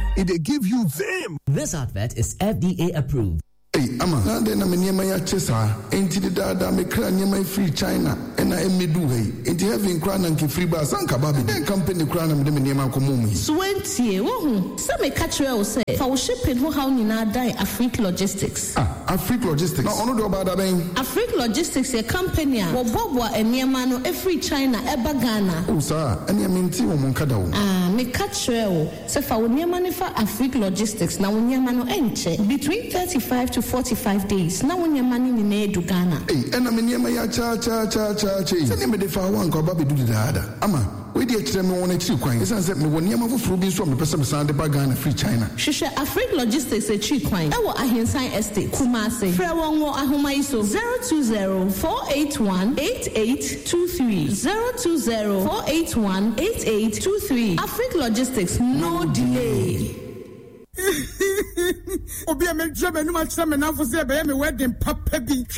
It give you them. This advert is FDA approved. Hey, ama na de na me niema ya chesa enti de da me kra niema free China and I medu hey enti having kra na nke free ba sanka ba be den company kra na me niema komo mu Swentie wo hu se me ka kire wo se fa wo shipping ho how nyina dan Afrique Logistics Afrique Logistics na ono do ba da ben Afrique Logistics a company a wo bobo niema no free China eba Ghana o sa ene me nti wo mon kada wo me ka kire wo se fa wo niema ne fa Afrique Logistics na wo niema no enche between 35 to 45 days na wonya mani ni na edu Ghana ena me niema ya cha se ne me de fa wan ko ba be du dada ama we dey kire me won akiri kwan esan se me won niema foforo bi so me pese me san de ba Ghana free China hwehwe Afrique Logistics akiri kwan e wo Ahensan Estate Kumasi frɛ wɔn wɔ ahoma yi so 020-481-8823 020-481-8823 Afrique Logistics no delay. Obi a me drum enuma kyerɛ me na fo se be me wedding papa bi